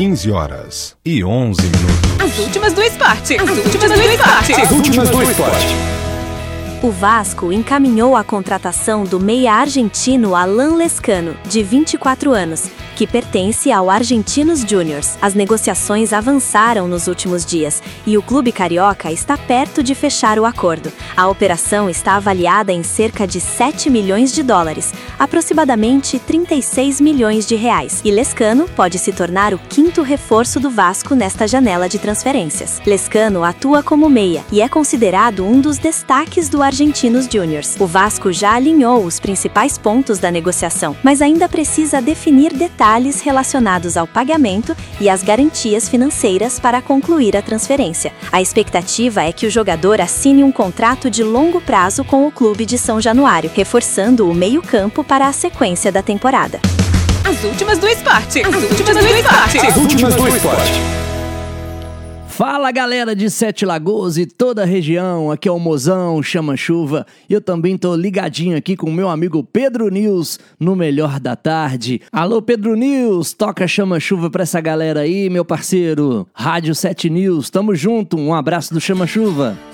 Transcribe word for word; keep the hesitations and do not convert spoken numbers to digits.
quinze horas e onze minutos. As últimas do esporte. As últimas do esporte. As últimas do esporte. O Vasco encaminhou a contratação do meia argentino Alan Lescano, de vinte e quatro anos, que pertence ao Argentinos Juniors. As negociações avançaram nos últimos dias e o clube carioca está perto de fechar o acordo. A operação está avaliada em cerca de sete milhões de dólares, aproximadamente trinta e seis milhões de reais. E Lescano pode se tornar o quinto reforço do Vasco nesta janela de transferências. Lescano atua como meia e é considerado um dos destaques do Argentinos Juniors. O Vasco já alinhou os principais pontos da negociação, mas ainda precisa definir detalhes relacionados ao pagamento e às garantias financeiras para concluir a transferência. A expectativa é que o jogador assine um contrato de longo prazo com o clube de São Januário, reforçando o meio-campo para a sequência da temporada. As últimas do esporte. As últimas do esporte. As últimas do esporte. Fala galera de Sete Lagoas e toda a região, aqui é o Mozão, Chama-Chuva, e eu também tô ligadinho aqui com o meu amigo Pedro News no Melhor da Tarde. Alô Pedro News, toca Chama-Chuva pra essa galera aí, meu parceiro. Rádio Sete News, tamo junto, um abraço do Chama-Chuva.